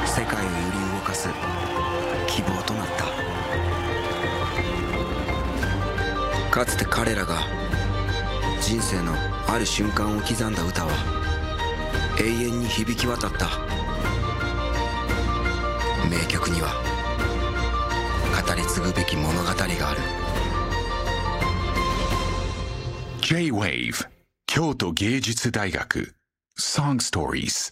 世界を揺り動かす希望となった。かつて彼らが人生のある瞬間を刻んだ歌は永遠に響き渡った。名曲には語り継ぐべき物語がある。 J-Wave 京都芸術大学 Song Stories。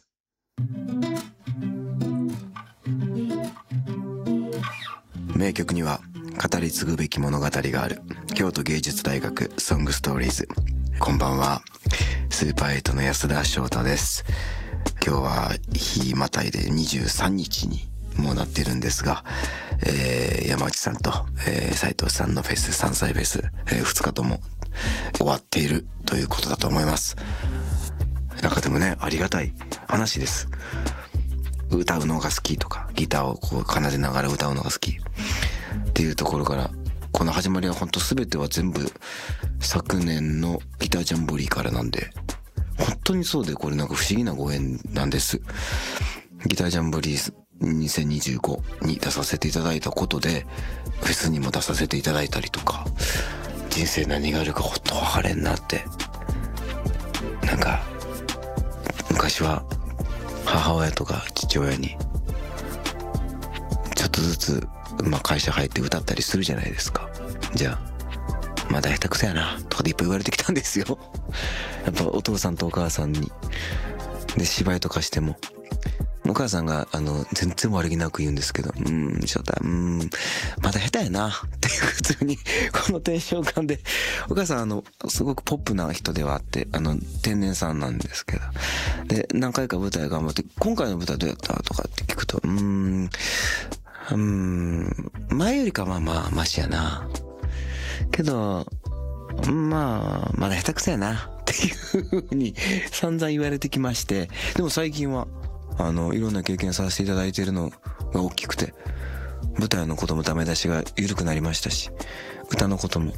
名曲には語り継ぐべき物語がある。京都芸術大学ソングストーリーズ。こんばんは、スーパーエイトの安田翔太です。今日は日またいで23日にもうなってるんですが、山内さんと、斉藤さんのフェス、3歳フェス、2日とも終わっているということだと思います。なんかでもね、ありがたい話です。歌うのが好きとか、ギターをこう奏でながら歌うのが好きっていうところから、この始まりは本当全ては全部昨年のギタージャンボリーからなんで、本当にそうで、これなんか不思議なご縁なんです。ギタージャンボリー2025に出させていただいたことで、フェスにも出させていただいたりとか、人生何があるかほんと分かれんなって。なんか昔は母親とか父親にちょっとずつ、会社入って歌ったりするじゃないですか。じゃあまだ下手くそやなとかでいっぱい言われてきたんですよ。やっぱお父さんとお母さんに。で芝居とかしてもお母さんが全然悪気なく言うんですけど、翔太、まだ下手やなって普通にこのテンション感で。お母さんすごくポップな人ではあって、天然さんなんですけど、で何回か舞台頑張って、今回の舞台どうやったとかって聞くと、前よりかはまあマシやなけど、まだ下手くそやなっていう風に散々言われてきまして、でも最近はいろんな経験させていただいているのが大きくて、舞台のこともダメ出しが緩くなりましたし、歌のことも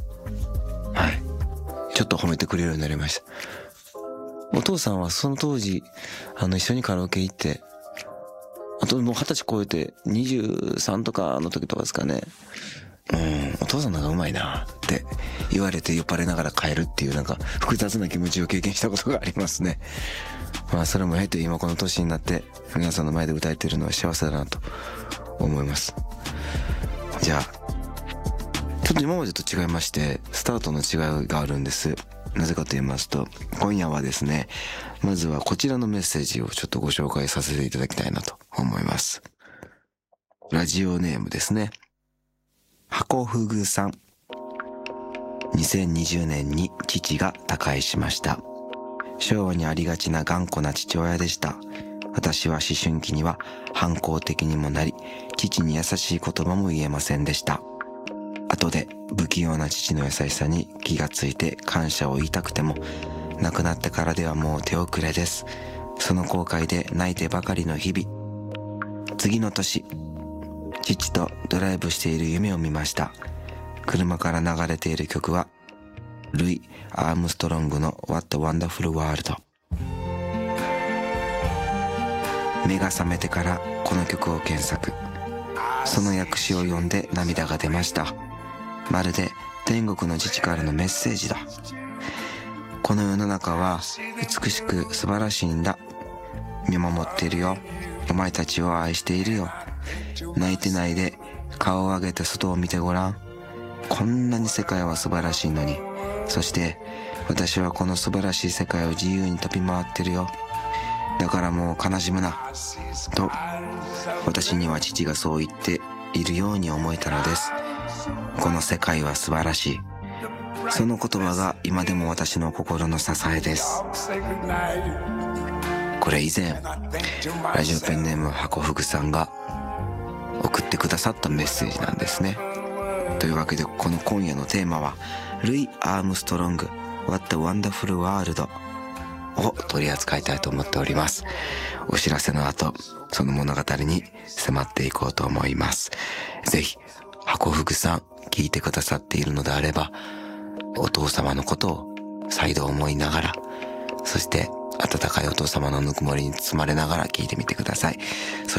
ちょっと褒めてくれるようになりました。お父さんはその当時一緒にカラオケ行って、あともう20歳超えて23とかの時とかですかね、お父さんの方がうまいなって言われて酔っ払いながら帰るっていう、なんか複雑な気持ちを経験したことがありますね。それも経て今この年になって皆さんの前で歌えてるのは幸せだなと思います。じゃあちょっと今までと違いまして、スタートの違いがあるんです。なぜかと言いますと、今夜はですね、まずはこちらのメッセージをちょっとご紹介させていただきたいなと思います。ラジオネームですね、箱ふぐさん。2020年に父が他界しました。昭和にありがちな頑固な父親でした。私は思春期には反抗的にもなり、父に優しい言葉も言えませんでした。後で不器用な父の優しさに気がついて感謝を言いたくても、亡くなってからではもう手遅れです。その後悔で泣いてばかりの日々。次の年、父とドライブしている夢を見ました。車から流れている曲はルイ・アームストロングの What a Wonderful World。 目が覚めてからこの曲を検索。その訳詞を読んで涙が出ました。まるで天国の父からのメッセージだ。この世の中は美しく素晴らしいんだ。見守っているよ。お前たちを愛しているよ。泣いてないで顔を上げて外を見てごらん。こんなに世界は素晴らしいのに。そして私はこの素晴らしい世界を自由に飛び回ってるよ。だからもう悲しむなと、私には父がそう言っているように思えたのです。この世界は素晴らしい。その言葉が今でも私の心の支えです。これ以前ラジオペンネーム箱ふぐさんが送ってくださったメッセージなんですね。というわけで、この今夜のテーマはルイ・アームストロング What a Wonderful World を取り扱いたいと思っております。お知らせの後、その物語に迫っていこうと思います。ぜひ箱ふぐさん、聞いてくださっているのであれば、お父様のことを再度思いながら、そして温かいお父様のぬくもりに包まれながら聞いてみてください。